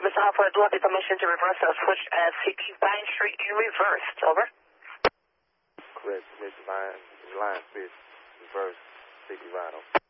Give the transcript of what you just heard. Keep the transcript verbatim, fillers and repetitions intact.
Mister Alpha, do I have the permission to reverse and switch at sixty Vine Street in reverse? Over. Correct, Mister Vine, line switch, reverse, sixty Vine.